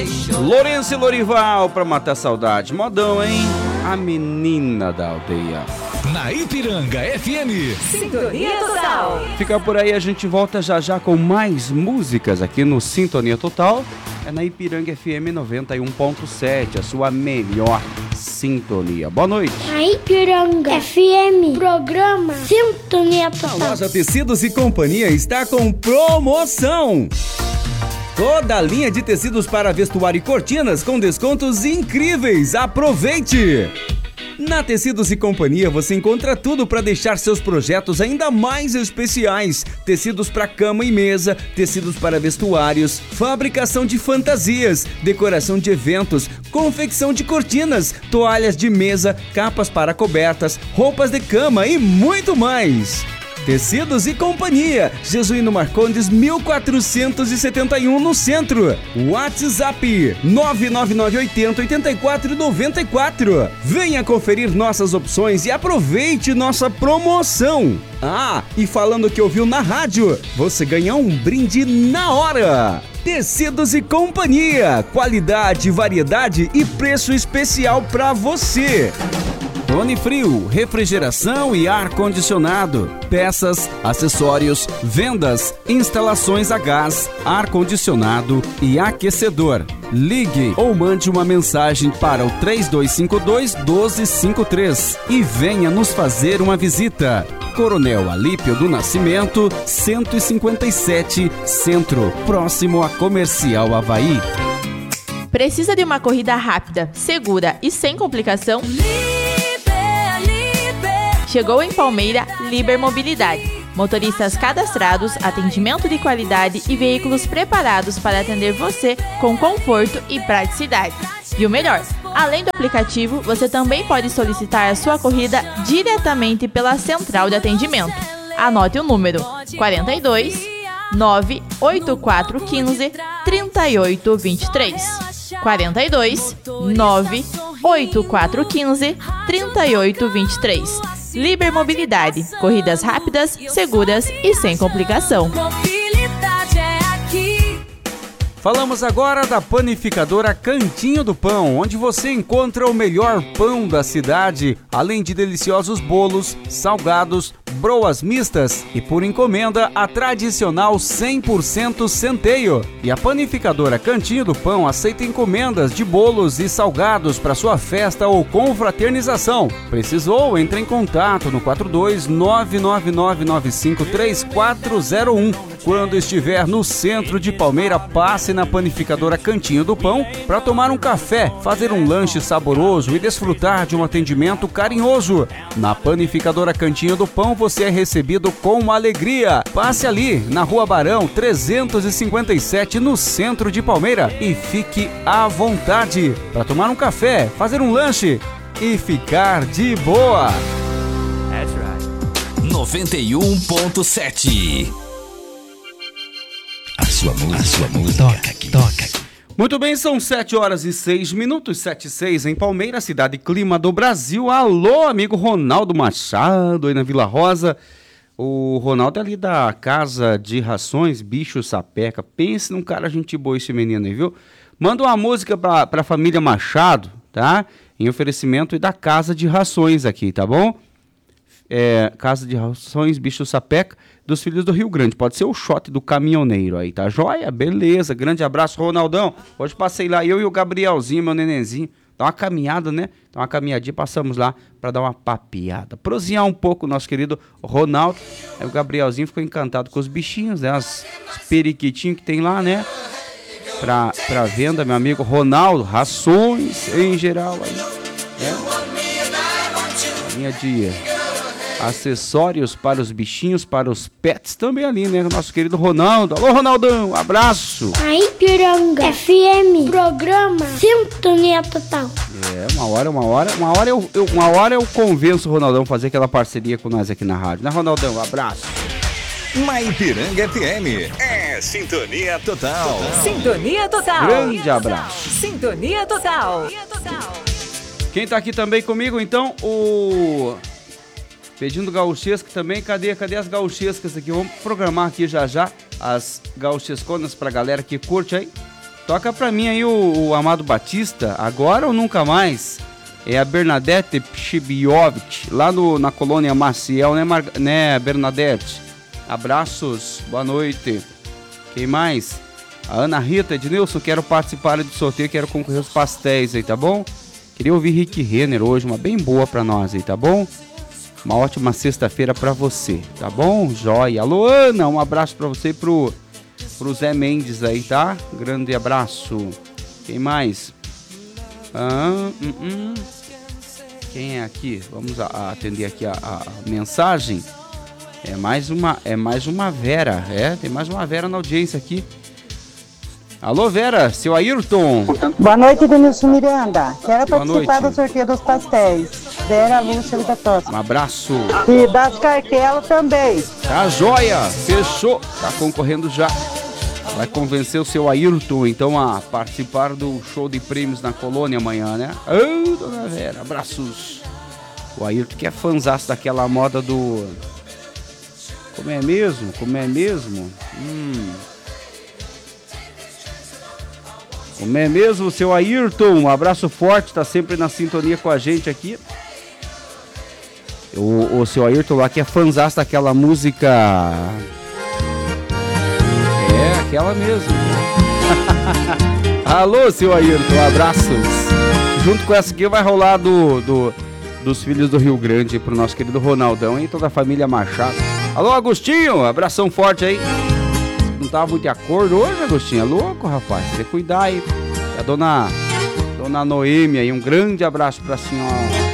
Lourenço e Lorival pra matar saudade. Modão, hein? A menina da aldeia. Na Ipiranga FM. Sintonia Total. Fica por aí, a gente volta já com mais músicas aqui no Sintonia Total. É na Ipiranga FM 91.7, a sua melhor sintonia. Boa noite. Na Ipiranga FM, programa Sintonia Total. A loja Tecidos e Companhia está com promoção. Toda a linha de tecidos para vestuário e cortinas com descontos incríveis. Aproveite! Na Tecidos e Companhia você encontra tudo para deixar seus projetos ainda mais especiais. Tecidos para cama e mesa, tecidos para vestuários, fabricação de fantasias, decoração de eventos, confecção de cortinas, toalhas de mesa, capas para cobertas, roupas de cama e muito mais. Tecidos e Companhia, Jesuíno Marcondes 1471 no centro. WhatsApp 999808494. Venha conferir nossas opções e aproveite nossa promoção. Ah, e falando que ouviu na rádio, você ganha um brinde na hora. Tecidos e Companhia, qualidade, variedade e preço especial para você. Fone Frio, refrigeração e ar-condicionado, peças, acessórios, vendas, instalações a gás, ar-condicionado e aquecedor. Ligue ou mande uma mensagem para o 3252-1253 e venha nos fazer uma visita. Coronel Alípio do Nascimento, 157, Centro, próximo a Comercial Avaí. Precisa de uma corrida rápida, segura e sem complicação? Chegou em Palmeira Liber Mobilidade. Motoristas cadastrados, atendimento de qualidade e veículos preparados para atender você com conforto e praticidade. E o melhor, além do aplicativo, você também pode solicitar a sua corrida diretamente pela central de atendimento. Anote o número 42 98415 3823. 42 98415 3823. Liber Mobilidade, corridas rápidas, seguras e sem complicação. Falamos agora da panificadora Cantinho do Pão, onde você encontra o melhor pão da cidade, além de deliciosos bolos, salgados, broas mistas e por encomenda a tradicional 100% centeio. E a panificadora Cantinho do Pão aceita encomendas de bolos e salgados para sua festa ou confraternização. Precisou? Entre em contato no 42 999953401. Quando estiver no centro de Palmeira, passe na panificadora Cantinho do Pão para tomar um café, fazer um lanche saboroso e desfrutar de um atendimento carinhoso. Na panificadora Cantinho do Pão você é recebido com alegria. Passe ali na Rua Barão 357 no centro de Palmeira e fique à vontade para tomar um café, fazer um lanche e ficar de boa. That's right. 91.7. A sua música toca aqui. Muito bem, são 7 horas e 6 minutos, 7:06 em Palmeira, cidade clima do Brasil. Alô, amigo Ronaldo Machado, aí na Vila Rosa. O Ronaldo é ali da Casa de Rações Bicho Sapeca. Pense num cara gente boa esse menino aí, viu? Manda uma música pra família Machado, tá? Em oferecimento e da Casa de Rações aqui, tá bom? Casa de Rações Bicho Sapeca dos Filhos do Rio Grande. Pode ser o shot do caminhoneiro aí, tá joia? Beleza, grande abraço, Ronaldão. Hoje passei lá, eu e o Gabrielzinho, meu nenenzinho. Dá uma caminhada, né? Dá uma caminhadinha, passamos lá pra dar uma papeada. Prosear um pouco o nosso querido Ronaldo. Aí o Gabrielzinho ficou encantado com os bichinhos, né? Os periquitinhos que tem lá, né? Pra venda, meu amigo Ronaldo. Rações em geral aí, né? Linha de acessórios para os bichinhos, para os pets também ali, né? Nosso querido Ronaldo. Alô, Ronaldão, abraço. A Ipiranga FM, programa Sintonia Total. Uma hora eu convenço o Ronaldão a fazer aquela parceria com nós aqui na rádio, né, Ronaldão? Abraço. Na Ipiranga FM, é Sintonia Total. Sintonia Total. Grande abraço. Sintonia Total. Quem tá aqui também comigo, então, o... Pedindo gauchesca também, cadê as gauchescas aqui? Vamos programar aqui já as gauchesconas pra galera que curte aí. Toca pra mim aí o Amado Batista, agora ou nunca mais. É a Bernadette Pshibiovic, lá na colônia Maciel, né, Bernadette? Abraços, boa noite. Quem mais? A Ana Rita, Ednilson, quero participar do sorteio, quero concorrer aos pastéis aí, tá bom? Queria ouvir Rick Renner hoje, uma bem boa pra nós aí, tá bom? Uma ótima sexta-feira pra você, tá bom? Joia. Alô, Ana, um abraço pra você e pro Zé Mendes aí, tá? Grande abraço. Quem mais? Quem é aqui? Vamos atender aqui a mensagem. É mais uma Vera. Tem mais uma Vera na audiência aqui. Alô, Vera, seu Ayrton. Boa noite, Denilson Miranda. Quero Boa participar noite. do sorteio dos pastéis. Vera Lúcia da Tosse. Um abraço. E das cartelas também. Tá joia, fechou. Tá concorrendo já. Vai convencer o seu Ayrton, então, a participar do show de prêmios na colônia amanhã, né? Ô, dona Vera, abraços. O Ayrton que é fãzaço daquela moda do... Como é mesmo? Como é mesmo, seu Ayrton? Um abraço forte, tá sempre na sintonia com a gente aqui. O seu Ayrton lá que é fãzaço daquela música... Aquela mesmo. Alô, seu Ayrton, abraços. Junto com essa aqui vai rolar dos Filhos do Rio Grande pro nosso querido Ronaldão e toda a família Machado. Alô, Agostinho, abração forte aí. Não tava muito de acordo hoje, Agostinho? É louco, rapaz. Você cuidar aí. A dona Noêmia aí, um grande abraço pra senhora.